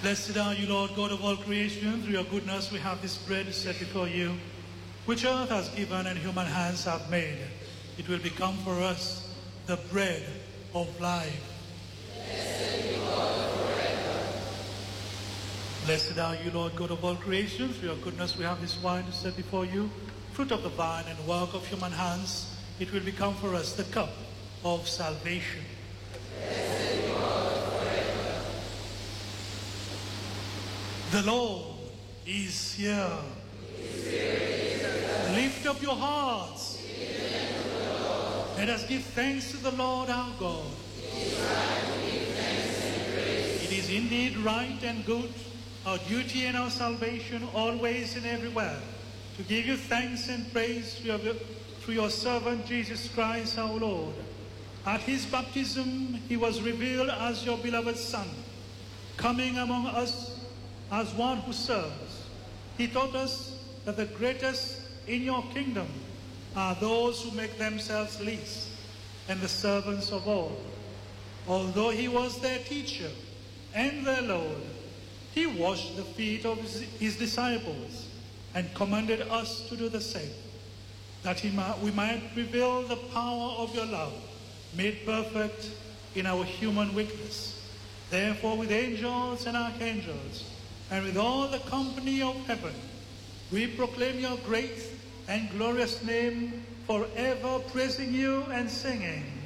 Blessed are you, Lord God of all creation. Through your goodness we have this bread set before you, which earth has given and human hands have made. It will become for us the bread of life. Blessed be God forever. Blessed are you, Lord God of all creation. Through your goodness we have this wine set before you, fruit of the vine and work of human hands. It will become for us the cup of salvation. Blessed be God forever. The Lord is here. Lift up your hearts. Let us give thanks to the Lord our God. It is indeed right and good, our duty and our salvation, always and everywhere, to give you thanks and praise through your servant Jesus Christ our Lord. At his baptism, he was revealed as your beloved Son, coming among us as one who serves. He taught us that the greatest in your kingdom are those who make themselves least and the servants of all. Although he was their teacher and their Lord, he washed the feet of his disciples and commanded us to do the same, that we might reveal the power of your love, made perfect in our human weakness. Therefore, with angels and archangels, and with all the company of heaven, we proclaim your great and glorious name, forever praising you and singing.